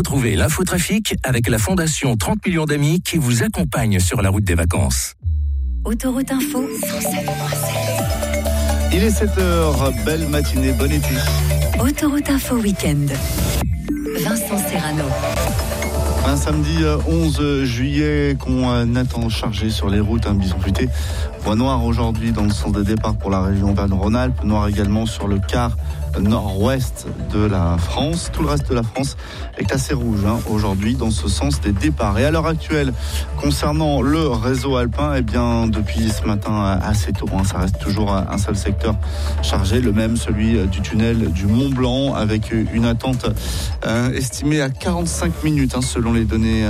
Retrouvez l'infotrafic avec la Fondation 30 millions d'amis qui vous accompagne sur la route des vacances. Autoroute Info 107.7. Il est 7h, belle matinée, bon été. Autoroute Info Week-end. Vincent Serrano. Un samedi 11 juillet qu'on attend chargé sur les routes, un bison futé. Voie noire aujourd'hui dans le sens de départ pour la région Auvergne-Rhône-Alpes. Noir également sur le quart nord-ouest de la France. Tout le reste de la France est classé rouge aujourd'hui dans ce sens des départs. Et à l'heure actuelle, concernant le réseau alpin, eh bien depuis ce matin assez tôt, ça reste toujours un seul secteur chargé, le même, celui du tunnel du Mont Blanc, avec une attente estimée à 45 minutes selon les données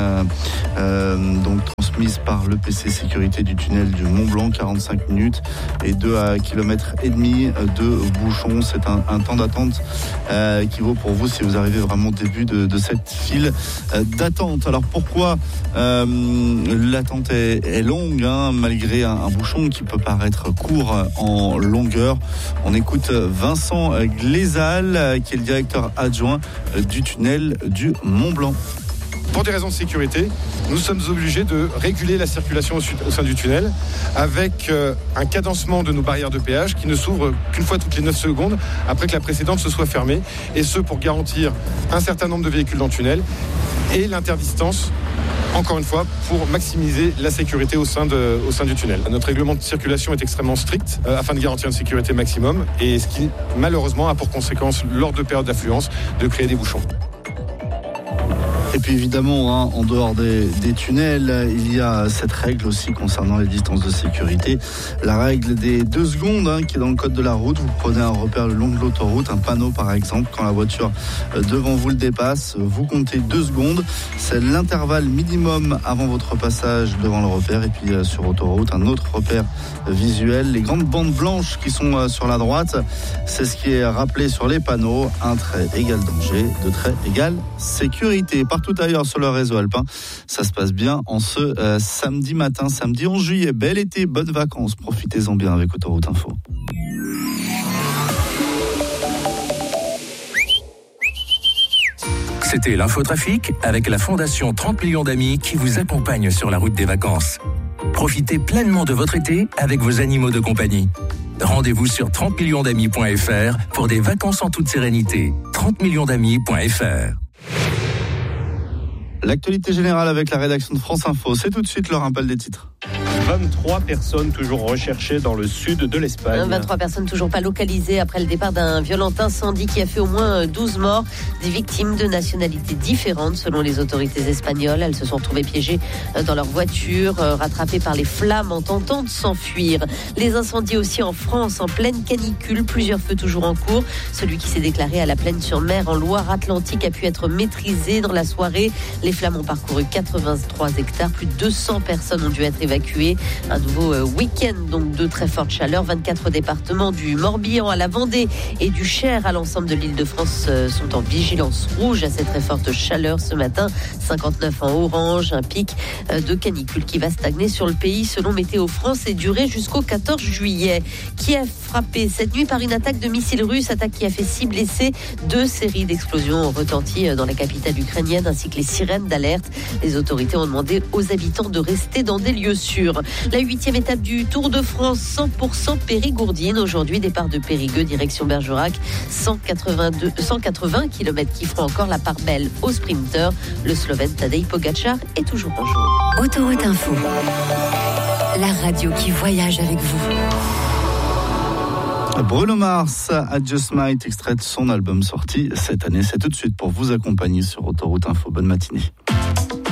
donc transmises par l'EPC sécurité du tunnel du Mont Blanc. 45 minutes et 2,5 km de bouchons. C'est un temps d'attente qui vaut pour vous si vous arrivez vraiment au début de cette file d'attente. Alors pourquoi l'attente est longue malgré un bouchon qui peut paraître court en longueur? On écoute Vincent Glézal qui est le directeur adjoint du tunnel du Mont Blanc. Pour des raisons de sécurité, nous sommes obligés de réguler la circulation au sein du tunnel avec un cadencement de nos barrières de péage qui ne s'ouvrent qu'une fois toutes les 9 secondes après que la précédente se soit fermée, et ce pour garantir un certain nombre de véhicules dans le tunnel et l'interdistance, encore une fois, pour maximiser la sécurité au sein du tunnel. Notre règlement de circulation est extrêmement strict afin de garantir une sécurité maximum, et ce qui malheureusement a pour conséquence, lors de périodes d'affluence, de créer des bouchons. Et puis évidemment, en dehors des tunnels, il y a cette règle aussi concernant les distances de sécurité. La règle des 2 secondes qui est dans le code de la route. Vous prenez un repère le long de l'autoroute, un panneau par exemple. Quand la voiture devant vous le dépasse, vous comptez 2 secondes. C'est l'intervalle minimum avant votre passage devant le repère. Et puis sur autoroute, un autre repère visuel. Les grandes bandes blanches qui sont sur la droite, c'est ce qui est rappelé sur les panneaux. Un trait égale danger, 2 traits égale sécurité. Partout ailleurs sur le réseau alpin, ça se passe bien en ce samedi matin, samedi 11 juillet. Bel été, bonnes vacances, profitez-en bien avec Autoroute Info. C'était l'infotrafic avec la Fondation 30 millions d'amis qui vous accompagne sur la route des vacances. Profitez pleinement de votre été avec vos animaux de compagnie. Rendez-vous sur 30millionsdamis.fr pour des vacances en toute sérénité. 30millionsdamis.fr. L'actualité générale avec la rédaction de France Info. C'est tout de suite le rappel des titres. 23 personnes toujours recherchées dans le sud de l'Espagne. 23 personnes toujours pas localisées après le départ d'un violent incendie qui a fait au moins 12 morts. Des victimes de nationalités différentes selon les autorités espagnoles. Elles se sont retrouvées piégées dans leur voiture, rattrapées par les flammes en tentant de s'enfuir. Les incendies aussi en France, en pleine canicule. Plusieurs feux toujours en cours. Celui qui s'est déclaré à la Plaine-sur-Mer en Loire-Atlantique a pu être maîtrisé dans la soirée. Les flammes ont parcouru 83 hectares. Plus de 200 personnes ont dû être évacuées. Un nouveau week-end donc de très forte chaleur. 24 départements du Morbihan à la Vendée et du Cher à l'ensemble de l'Île-de-France sont en vigilance rouge à cette très forte chaleur ce matin. 59 en orange, un pic de canicule qui va stagner sur le pays selon Météo France et durer jusqu'au 14 juillet. Kiev frappé cette nuit par une attaque de missiles russes, attaque qui a fait 6 blessés. 2 séries d'explosions ont retenti dans la capitale ukrainienne ainsi que les sirènes d'alerte. Les autorités ont demandé aux habitants de rester dans des lieux sûrs. La 8e étape du Tour de France, 100% Périgourdine. Aujourd'hui, départ de Périgueux, direction Bergerac. 180 km qui feront encore la part belle aux sprinteurs. Le Slovène Tadej Pogačar est toujours en jeu. Autoroute Info. La radio qui voyage avec vous. Bruno Mars, I Just Might, extrait de son album sorti cette année. C'est tout de suite pour vous accompagner sur Autoroute Info. Bonne matinée.